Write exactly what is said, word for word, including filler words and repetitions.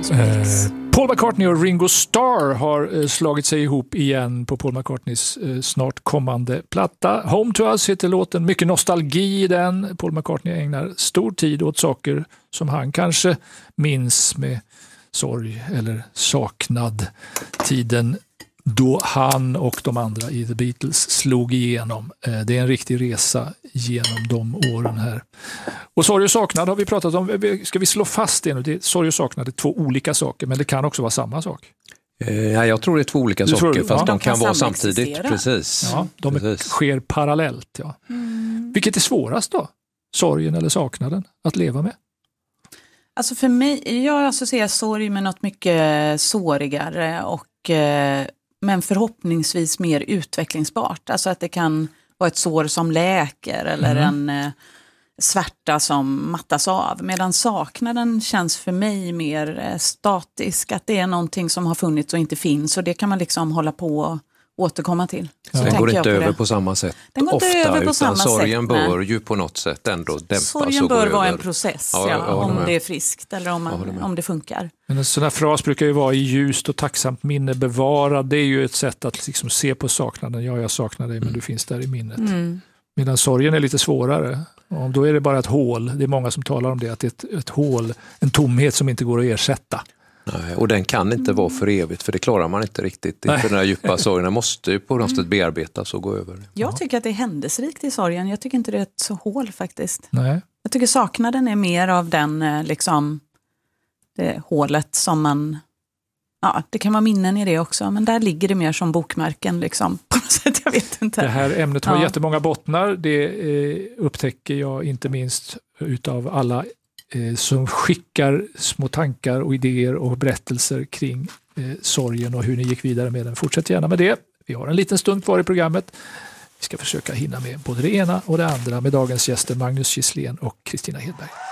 John som mix. Eh, Paul McCartney och Ringo Starr har eh, slagit sig ihop igen på Paul McCartneys eh, snart kommande platta. Home to Us heter låten, mycket nostalgi i den. Paul McCartney ägnar stor tid åt saker som han kanske minns med sorg eller saknad. Tiden då han och de andra i The Beatles slog igenom. Det är en riktig resa genom de åren här. Och sorg och saknad har vi pratat om. Ska vi slå fast det nu? Det är, sorg och saknad är två olika saker, men det kan också vara samma sak. Ja, jag tror det är två olika du saker, tror, fast ja. de, de kan, kan vara samtidigt. Precis. Ja, de Precis. sker parallellt. Ja. Mm. Vilket är svårast då? Sorgen eller saknaden att leva med? Alltså för mig, jag associerar sorg med något mycket sårigare och eh, men förhoppningsvis mer utvecklingsbart. Alltså att det kan vara ett sår som läker eller mm. en eh, svärta som mattas av. Medan saknaden känns för mig mer eh, statisk. Att det är någonting som har funnits och inte finns. Och det kan man liksom hålla på och återkomma till. Så den går inte över det. på samma sätt den går ofta, inte över på utan samma sorgen sätt, bör nej. ju på något sätt ändå dämpas. Sorgen och bör gå vara över. en process, ja, ja, ja, om med. det är friskt eller om, man, om det funkar. Men en sån här fras brukar ju vara i ljust och tacksamt minne bevara. Det är ju ett sätt att liksom se på saknaden. Ja, jag saknar dig, men mm. du finns där i minnet. Mm. Medan sorgen är lite svårare. Och då är det bara ett hål. Det är många som talar om det, att det är ett, ett hål, en tomhet som inte går att ersätta. Nej, och den kan inte vara för evigt, för det klarar man inte riktigt. För den här djupa sorgen den måste ju på något sätt bearbetas och gå över. Jag tycker att det är händelserikt i sorgen. Jag tycker inte det är ett så hål faktiskt. Nej. Jag tycker saknaden är mer av den liksom det hålet som man, ja, det kan vara minnen i det också, men där ligger det mer som bokmärken liksom på något sätt, jag vet inte. Det här ämnet har ja. jättemånga bottnar. Det eh, upptäcker jag inte minst utav alla eh, som skickar små tankar och idéer och berättelser kring eh, sorgen och hur ni gick vidare med den. Fortsätt gärna med det. Vi har en liten stund kvar i programmet. Vi ska försöka hinna med både det ena och det andra med dagens gäster Magnus Gisslén och Kristina Hedberg.